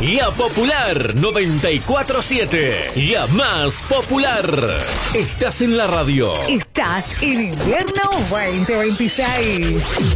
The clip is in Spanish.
y a Popular 94.7. Y a Más Popular. Estás en la radio. Estás en Invierno 2026.